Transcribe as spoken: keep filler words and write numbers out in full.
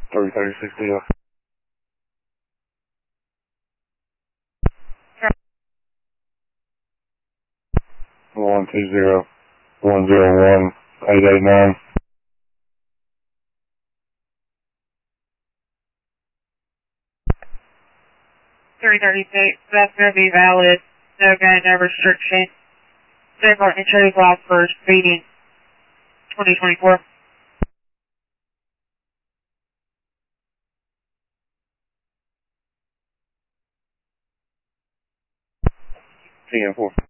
three thirty-six deal. one two zero one zero one eight eight nine. three thirty-six, that's going to be valid. No gun, no restriction. Safeguard and shows laws for speeding. twenty twenty-four. T M four.